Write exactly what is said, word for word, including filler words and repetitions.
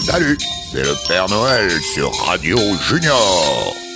Salut, c'est le Père Noël sur Radio Junior.